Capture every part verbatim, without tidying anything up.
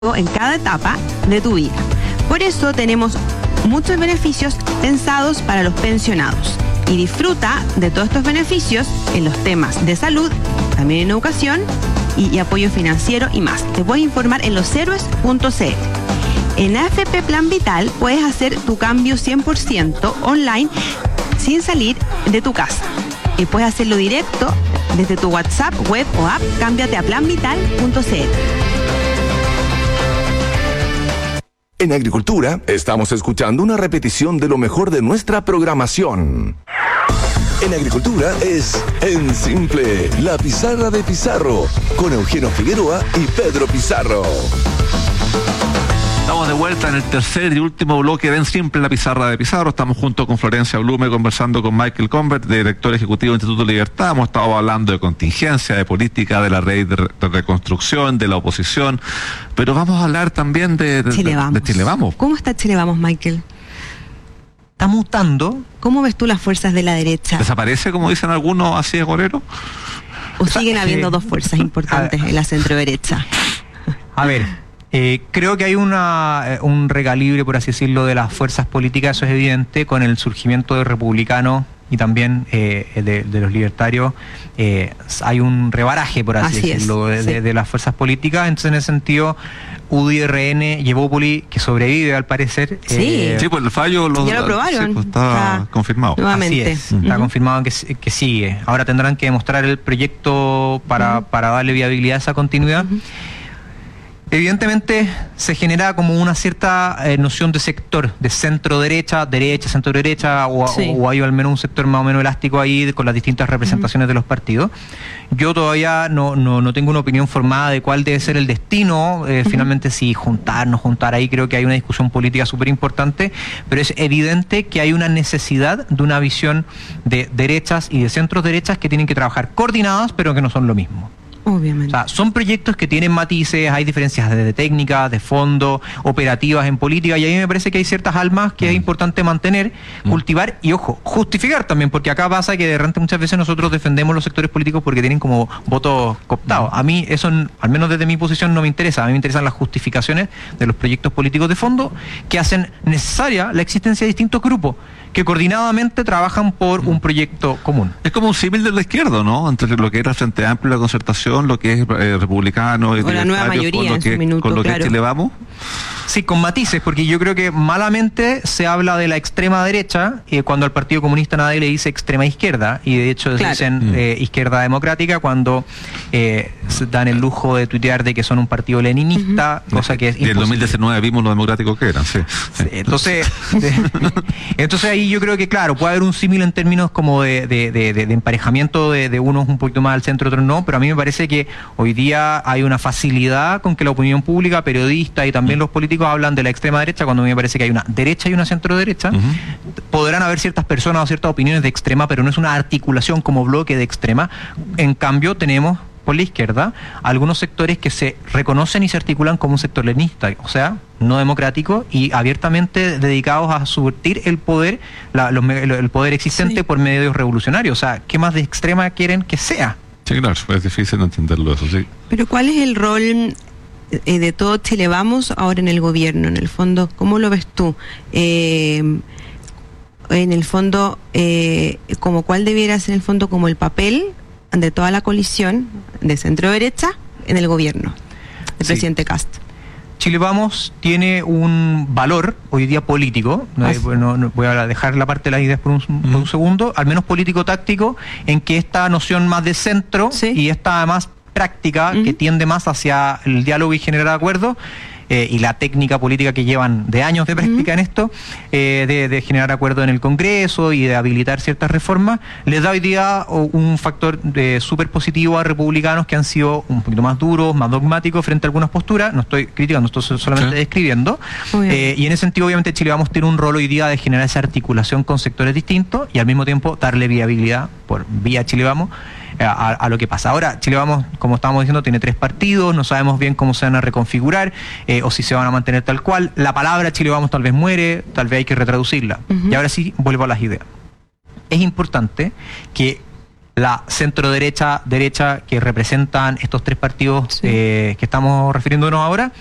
en cada etapa de tu vida. Por eso tenemos muchos beneficios pensados para los pensionados. Y disfruta de todos estos beneficios en los temas de salud, también en educación y, y apoyo financiero y más. Te puedes informar en los héroes punto c l. En A F P Plan Vital puedes hacer tu cambio cien por ciento online sin salir de tu casa. Y puedes hacerlo directo desde tu WhatsApp, web o app. Cámbiate a plan vital punto c l. En Agricultura, estamos escuchando una repetición de lo mejor de nuestra programación. En Agricultura es En Simple, la pizarra de Pizarro, con Eugenio Figueroa y Pedro Pizarro. Estamos de vuelta en el tercer y último bloque de En Simple, la pizarra de Pizarro. Estamos junto con Florencia Blume conversando con Michael Convert, director ejecutivo del Instituto Libertad. Hemos estado hablando de contingencia, de política, de la ley de, re- de reconstrucción, de la oposición. Pero vamos a hablar también de, de, Chile Vamos. de Chile Vamos. ¿Cómo está Chile Vamos, Michael? Está mutando. ¿Cómo ves tú las fuerzas de la derecha? ¿Desaparece, como dicen algunos, así de gorero? ¿O siguen habiendo eh, dos fuerzas importantes en la centro-derecha? A ver, eh, creo que hay una eh, un recalibre, por así decirlo, de las fuerzas políticas, eso es evidente, con el surgimiento de republicanos y también eh, de, de los libertarios. Eh, hay un rebaraje, por así, Así decirlo, es, de, sí. de las fuerzas políticas. Entonces, en ese sentido, U D I, R N y Evópoli, que sobrevive al parecer. Sí. eh, Sí, pues el fallo lo, Ya lo aprobaron. sí, pues, está Está confirmado. nuevamente. Así es, está Ujú. confirmado que, que sigue. Ahora tendrán que demostrar el proyecto para, Ujú. para darle viabilidad a esa continuidad. Ujú. Evidentemente se genera como una cierta eh, noción de sector, de centro-derecha, derecha, centro-derecha, o, Sí. o hay al menos un sector más o menos elástico ahí de- con las distintas representaciones de los partidos. Yo todavía no, no, no tengo una opinión formada de cuál debe ser el destino, eh, finalmente si juntar, no juntar, ahí creo que hay una discusión política súper importante, pero es evidente que hay una necesidad de una visión de derechas y de centros-derechas que tienen que trabajar coordinadas, pero que no son lo mismo. O Obviamente. sea, son proyectos que tienen matices, hay diferencias de, de técnica, de fondo, operativas en política, y a mí me parece que hay ciertas almas que es importante mantener, cultivar y, ojo, justificar también, porque acá pasa que de repente muchas veces nosotros defendemos los sectores políticos porque tienen como votos cooptados. A mí eso, al menos desde mi posición, no me interesa. A mí me interesan las justificaciones de los proyectos políticos de fondo que hacen necesaria la existencia de distintos grupos que coordinadamente trabajan por un proyecto común. Es como un símil de la izquierda, ¿no? Entre lo que era Frente Amplio y la Concertación, lo que es eh, republicano y O la nueva libertario, mayoría con lo en que, su minuto, con lo que claro. es Chile Vamos. Sí, con matices, porque yo creo que malamente se habla de la extrema derecha eh, cuando al Partido Comunista nadie le dice extrema izquierda, y de hecho Claro. dicen eh, izquierda democrática cuando eh, se dan el lujo de tuitear de que son un partido leninista, cosa que es Y en el dos mil imposible. diecinueve vimos lo democrático que eran, sí. Sí, Entonces, de- entonces ahí yo creo que claro, puede haber un símil en términos como de, de- de- de- de emparejamiento de, de unos un poquito más al centro, otros no, pero a mí me parece que hoy día hay una facilidad con que la opinión pública, periodistas y también los políticos hablan de la extrema derecha, cuando a mí me parece que hay una derecha y una centro derecha. Ujú. Podrán haber ciertas personas o ciertas opiniones de extrema, pero no es una articulación como bloque de extrema. En cambio tenemos por la izquierda algunos sectores que se reconocen y se articulan como un sector leninista, o sea, no democrático y abiertamente dedicados a subvertir el poder, la- los me- el poder existente Sí. por medios revolucionarios. O sea, ¿qué más de extrema quieren que sea? Sí, claro, es difícil entenderlo eso, sí. Pero ¿cuál es el rol eh, de todo Chile Vamos ahora en el gobierno? En el fondo, ¿cómo lo ves tú? Eh, en el fondo, eh, como cuál debiera ser en el fondo como el papel de toda la coalición de centro-derecha en el gobierno del Sí. presidente Kast. Chile Vamos tiene un valor hoy día político, no, Así. no- no- voy a dejar la parte de las ideas por un, por un segundo, al menos político-táctico, en que esta noción más de centro Sí. y esta más práctica Ujú. que tiende más hacia el diálogo y generar acuerdos, eh, y la técnica política que llevan de años de práctica en esto, eh, de, de generar acuerdos en el Congreso y de habilitar ciertas reformas, les da hoy día o, un factor súper positivo a republicanos que han sido un poquito más duros, más dogmáticos frente a algunas posturas. No estoy criticando, estoy solamente Sí. describiendo. Obviamente. Eh, y en ese sentido, obviamente, Chile Vamos tiene un rol hoy día de generar esa articulación con sectores distintos y al mismo tiempo darle viabilidad por vía Chile Vamos a, a lo que pasa. Ahora, Chile Vamos, como estábamos diciendo, tiene tres partidos, no sabemos bien cómo se van a reconfigurar eh, o si se van a mantener tal cual. La palabra Chile Vamos tal vez muere, tal vez hay que retraducirla. Ujú. Y ahora sí, vuelvo a las ideas. Es importante que la centro derecha, derecha que representan estos tres partidos Sí. eh, que estamos refiriéndonos ahora,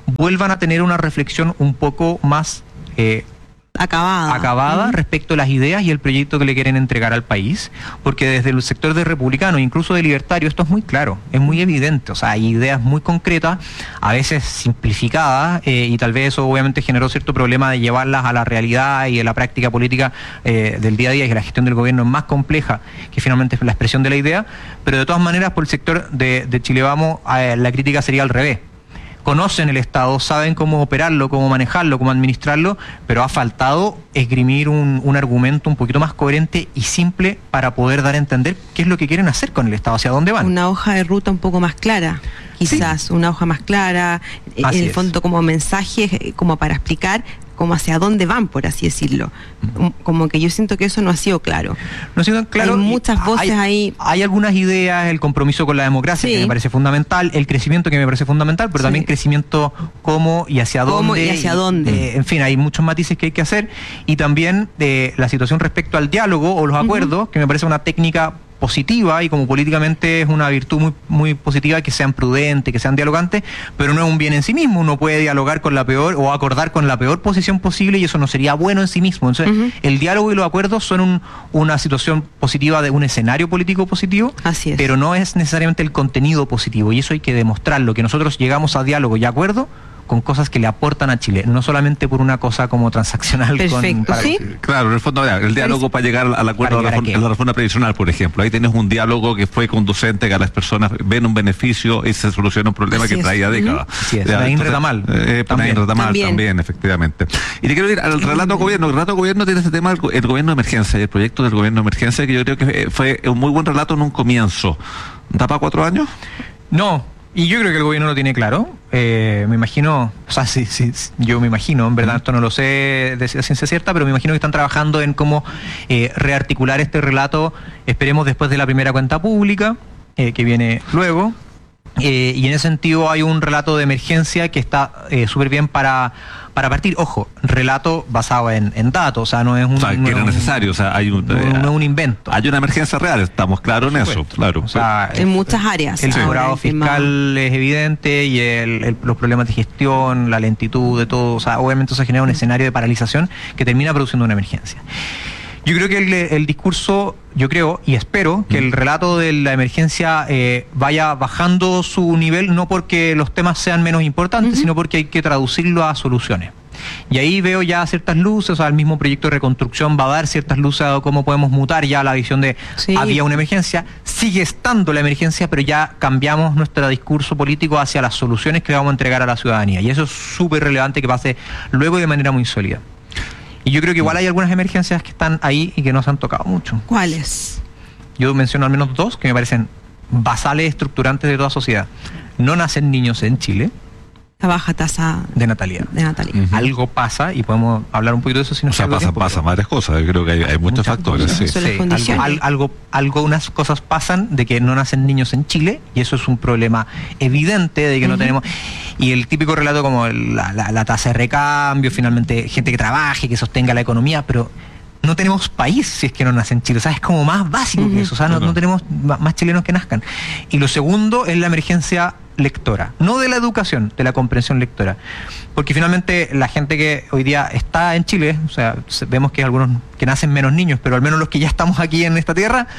vuelvan a tener una reflexión un poco más eh, acabada, acabada uh-huh. respecto a las ideas y el proyecto que le quieren entregar al país, porque desde el sector de republicano, incluso de libertario, esto es muy claro, es muy evidente, o sea, hay ideas muy concretas, a veces simplificadas, eh, y tal vez eso obviamente generó cierto problema de llevarlas a la realidad y a la práctica política eh, del día a día, y que la gestión del gobierno es más compleja que finalmente la expresión de la idea, pero de todas maneras por el sector de, de Chile Vamos, eh, la crítica sería al revés. Conocen el Estado, saben cómo operarlo, cómo manejarlo, cómo administrarlo, pero ha faltado esgrimir un, un argumento un poquito más coherente y simple para poder dar a entender qué es lo que quieren hacer con el Estado, hacia dónde van. Una hoja de ruta un poco más clara, quizás, sí. Una hoja más clara, Así en el es. fondo como mensaje, como para explicar como hacia dónde van, por así decirlo. Uh-huh. Como que yo siento que eso no ha sido claro. No ha sido claro. Hay muchas voces hay, ahí. Hay algunas ideas, el compromiso con la democracia, sí. que me parece fundamental, el crecimiento que me parece fundamental, pero sí. también crecimiento cómo y hacia dónde. ¿Cómo y hacia dónde? Eh, en fin, hay muchos matices que hay que hacer. Y también eh, la situación respecto al diálogo o los acuerdos, uh-huh. que me parece una técnica positiva, y como políticamente es una virtud muy, muy positiva que sean prudentes, que sean dialogantes, pero no es un bien en sí mismo. Uno puede dialogar con la peor o acordar con la peor posición posible y eso no sería bueno en sí mismo. Entonces, uh-huh. el diálogo y los acuerdos son un, una situación positiva de un escenario político positivo, Así es. pero no es necesariamente el contenido positivo, y eso hay que demostrarlo, que nosotros llegamos a diálogo y acuerdo con cosas que le aportan a Chile, no solamente por una cosa como transaccional. Perfecto, con, para ¿sí? Claro, en el fondo, el diálogo para llegar al acuerdo de la, la reforma previsional, por ejemplo. Ahí tienes un diálogo que fue conducente, que a las personas ven un beneficio y se soluciona un problema Así que es. traía décadas. Sí, es. Naín Retamal. Eh, Naín Retamal también. también, efectivamente. Y te quiero decir, al relato de gobierno, el relato de gobierno tiene ese tema, el, el gobierno de emergencia, y el proyecto del gobierno de emergencia, que yo creo que fue un muy buen relato en un comienzo. ¿Da para cuatro años? No. Y yo creo que el gobierno lo tiene claro. Eh, me imagino, o sea, sí, sí, yo me imagino, en verdad esto no lo sé de ciencia cierta, pero me imagino que están trabajando en cómo eh, rearticular este relato, esperemos después de la primera cuenta pública, eh, que viene luego. Eh, y en ese sentido hay un relato de emergencia que está eh, súper bien para, para partir. Ojo, relato basado en, en datos, o sea, no es un... O sea, no que era un, necesario, o sea, hay un... No, eh, no es un invento. Hay una emergencia real, estamos claros en eso, claro. O sea, en muchas áreas. El Sí. cobrado Ahora, fiscal es evidente y el, el, los problemas de gestión, la lentitud de todo, o sea, obviamente se genera un escenario de paralización que termina produciendo una emergencia. Yo creo que el, el discurso, yo creo y espero que el relato de la emergencia eh, vaya bajando su nivel, no porque los temas sean menos importantes, uh-huh. sino porque hay que traducirlo a soluciones. Y ahí veo ya ciertas luces, o sea, el mismo proyecto de reconstrucción va a dar ciertas luces a cómo podemos mutar ya la visión de sí. había una emergencia, sigue estando la emergencia, pero ya cambiamos nuestro discurso político hacia las soluciones que vamos a entregar a la ciudadanía. Y eso es súper relevante que pase luego de manera muy sólida. Y yo creo que igual hay algunas emergencias que están ahí y que no se han tocado mucho. ¿Cuáles? Yo menciono al menos dos que me parecen basales, estructurantes de toda sociedad. No nacen niños en Chile. La baja tasa de natalidad. De natalidad. Uh-huh. Algo pasa, y podemos hablar un poquito de eso si nos O sea, pasa, tiempo, pasa pero... varias cosas, yo creo que hay, hay muchos Muchas factores. cosas. Sí. Son las Sí, condiciones. algo, algo, algo, unas cosas pasan de que no nacen niños en Chile, y eso es un problema evidente de que uh-huh. no tenemos. Y el típico relato como el, la, la, la tasa de recambio, finalmente gente que trabaje, que sostenga la economía, pero no tenemos país si es que no nace en Chile. O sea, es como más básico uh-huh. que eso. O sea, no, no tenemos más chilenos que nazcan. Y lo segundo es la emergencia lectora, no de la educación, de la comprensión lectora, porque finalmente la gente que hoy día está en Chile, o sea, vemos que hay algunos que nacen menos niños, pero al menos los que ya estamos aquí en esta tierra,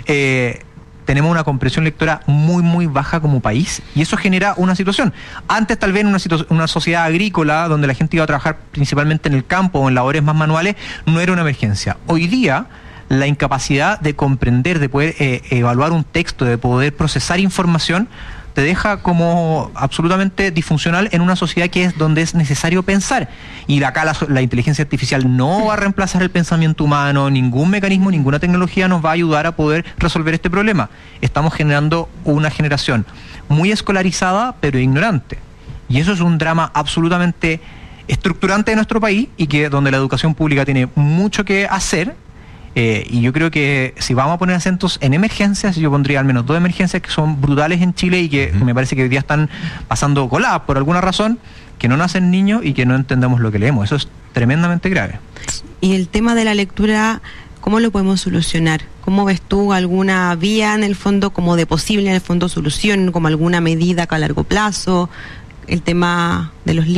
eh, tenemos una comprensión lectora muy muy baja como país, y eso genera una situación. Antes tal vez en una, situ- una sociedad agrícola donde la gente iba a trabajar principalmente en el campo o en labores más manuales, no era una emergencia. Hoy día la incapacidad de comprender, de poder eh, evaluar un texto, de poder procesar información, te deja como absolutamente disfuncional en una sociedad que es donde es necesario pensar. Y acá la, la inteligencia artificial no va a reemplazar el pensamiento humano, ningún mecanismo, ninguna tecnología nos va a ayudar a poder resolver este problema. Estamos generando una generación muy escolarizada, pero ignorante. Y eso es un drama absolutamente estructurante de nuestro país, y que donde la educación pública tiene mucho que hacer. Eh, y yo creo que si vamos a poner acentos en emergencias, yo pondría al menos dos emergencias que son brutales en Chile y que uh-huh. me parece que hoy día están pasando coladas por alguna razón, que no nacen niños y que no entendemos lo que leemos. Eso es tremendamente grave. Y el tema de la lectura, ¿cómo lo podemos solucionar? ¿Cómo ves tú alguna vía en el fondo como de posible, en el fondo, solución, como alguna medida a largo plazo? el tema de los